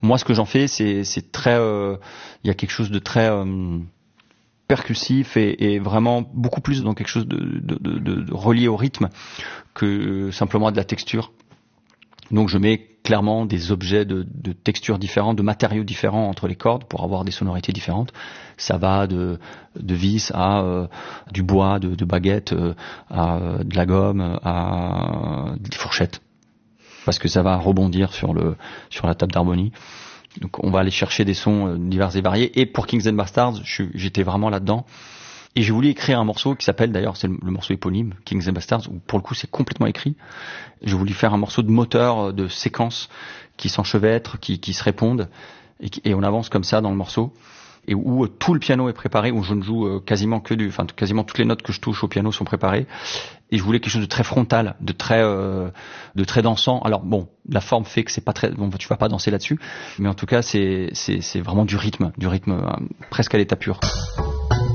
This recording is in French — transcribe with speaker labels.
Speaker 1: Moi, ce que j'en fais, c'est très, il y a quelque chose de très percussif et vraiment beaucoup plus dans quelque chose de relié au rythme que simplement à de la texture. Donc je mets clairement des objets de textures différentes, de matériaux différents entre les cordes pour avoir des sonorités différentes. Ça va de vis à du bois, de baguettes, à de la gomme, à des fourchettes. Parce que ça va rebondir sur la table d'harmonie. Donc on va aller chercher des sons divers et variés. Et pour Kings and Bastards, j'étais vraiment là-dedans. Et j'ai voulu écrire un morceau qui s'appelle, d'ailleurs c'est le morceau éponyme, Kings and Bastards, où pour le coup c'est complètement écrit. J'ai voulu faire un morceau de moteur, de séquences qui s'enchevêtrent, qui se répondent, et on avance comme ça dans le morceau. Et où tout le piano est préparé, où je ne joue quasiment quasiment toutes les notes que je touche au piano sont préparées. Et je voulais quelque chose de très frontal, de très dansant. Alors bon, la forme fait que c'est pas très, bon, tu vas pas danser là-dessus, mais en tout cas c'est vraiment du rythme presque à l'état pur.